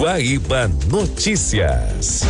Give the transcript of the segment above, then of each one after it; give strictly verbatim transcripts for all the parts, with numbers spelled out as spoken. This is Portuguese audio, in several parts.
Guaíba Notícias.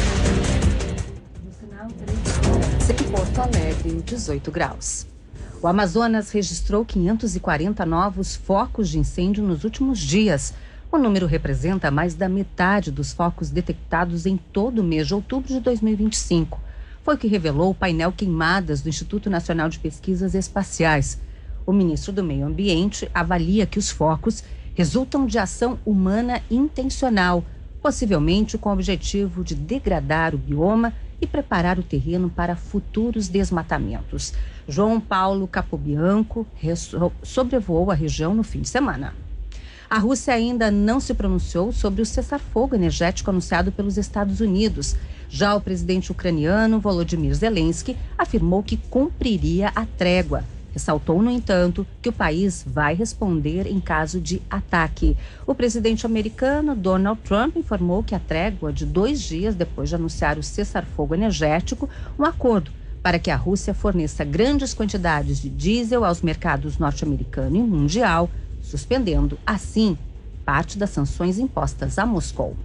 Em Porto Alegre, dezoito graus. O Amazonas registrou quinhentos e quarenta novos focos de incêndio nos últimos dias. O número representa mais da metade dos focos detectados em todo o mês de outubro de dois mil e vinte e cinco. Foi o que revelou o painel Queimadas do Instituto Nacional de Pesquisas Espaciais. O ministro do Meio Ambiente avalia que os focos resultam de ação humana intencional, possivelmente com o objetivo de degradar o bioma e preparar o terreno para futuros desmatamentos. João Paulo Capobianco sobrevoou a região no fim de semana. A Rússia ainda não se pronunciou sobre o cessar-fogo energético anunciado pelos Estados Unidos. Já o presidente ucraniano Volodymyr Zelensky afirmou que cumpriria a trégua. Ressaltou, no entanto, que o país vai responder em caso de ataque. O presidente americano Donald Trump informou que a trégua de dois dias depois de anunciar o cessar-fogo energético, um acordo para que a Rússia forneça grandes quantidades de diesel aos mercados norte-americano e mundial, suspendendo, assim, parte das sanções impostas a Moscou.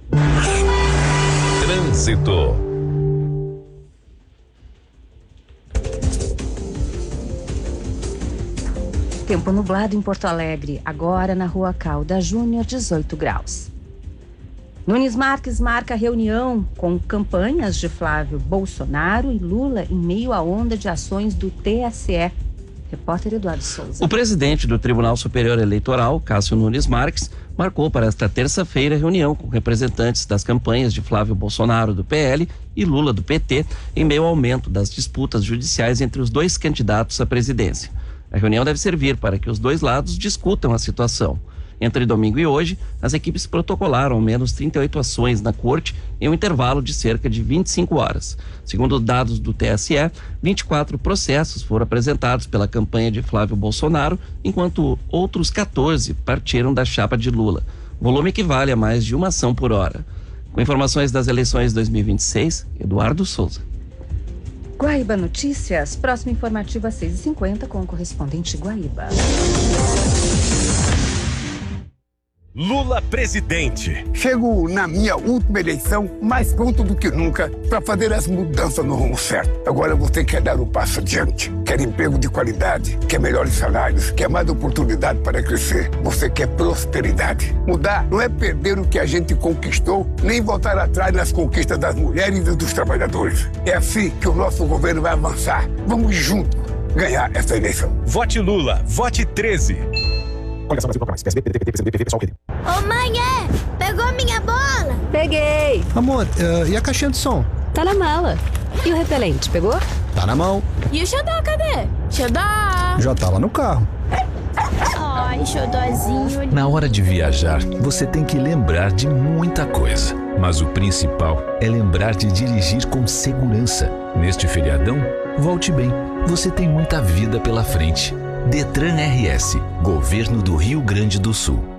Trânsito. Tempo nublado em Porto Alegre, agora na Rua Calda Júnior, dezoito graus. Nunes Marques marca reunião com campanhas de Flávio Bolsonaro e Lula em meio à onda de ações do T S E. Repórter Eduardo Souza. O presidente do Tribunal Superior Eleitoral, Cássio Nunes Marques, marcou para esta terça-feira reunião com representantes das campanhas de Flávio Bolsonaro, do P L, e Lula, do P T, em meio ao aumento das disputas judiciais entre os dois candidatos à presidência. A reunião deve servir para que os dois lados discutam a situação. Entre domingo e hoje, as equipes protocolaram ao menos trinta e oito ações na corte em um intervalo de cerca de vinte e cinco horas. Segundo dados do T S E, vinte e quatro processos foram apresentados pela campanha de Flávio Bolsonaro, enquanto outros quatorze partiram da chapa de Lula. Volume equivale a mais de uma ação por hora. Com informações das eleições de dois mil e vinte e seis, Eduardo Souza. Guaíba Notícias, próximo informativo às seis e cinquenta com o correspondente Guaíba. Lula presidente. Chego na minha última eleição mais pronto do que nunca para fazer as mudanças no rumo certo. Agora você quer dar um passo adiante, quer emprego de qualidade, quer melhores salários, quer mais oportunidade para crescer. Você quer prosperidade. Mudar não é perder o que a gente conquistou, nem voltar atrás nas conquistas das mulheres e dos trabalhadores. É assim que o nosso governo vai avançar. Vamos juntos ganhar essa eleição. Vote Lula, vote treze. Ô mãe, é? Pegou minha bola? Peguei. Amor, uh, e a caixinha de som? Tá na mala. E o repelente, pegou? Tá na mão. E o xodó, cadê? Xodó! Já tá lá no carro. Ai, xodózinho. Na hora de viajar, você tem que lembrar de muita coisa. Mas o principal é lembrar de dirigir com segurança. Neste feriadão, volte bem. Você tem muita vida pela frente. Detran R S, Governo do Rio Grande do Sul.